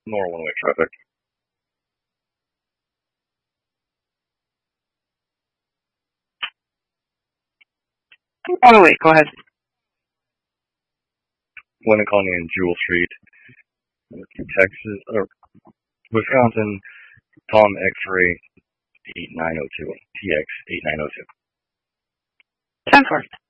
Nor one-way traffic. Oh, wait, go ahead. Winneconne and Jewel Street, Texas, or Wisconsin, Tom X-Ray 8902, TX 8902. 10-4.